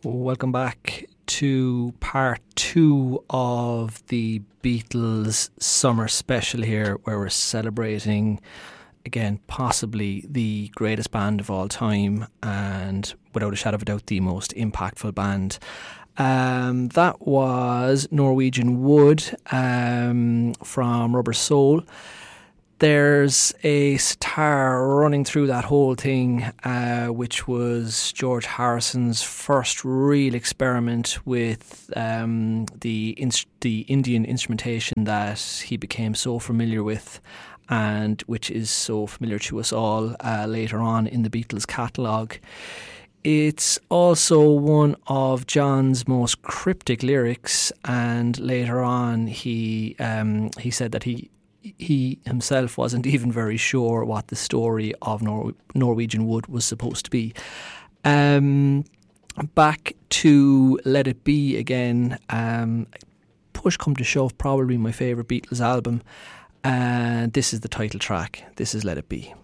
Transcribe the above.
Welcome back to part 2 of the Beatles summer special here, where we're celebrating, again, possibly the greatest band of all time and without a shadow of a doubt the most impactful band. That was Norwegian Wood from Rubber Soul. There's a sitar running through that whole thing, which was George Harrison's first real experiment with the Indian instrumentation that he became so familiar with, and which is so familiar to us all later on in the Beatles catalogue. It's also one of John's most cryptic lyrics, and later on he said that he himself wasn't even very sure what the story of Norwegian Wood was supposed to be. Back to Let It Be again. Push come to shove, probably my favourite Beatles album. And this is the title track. This is Let It Be.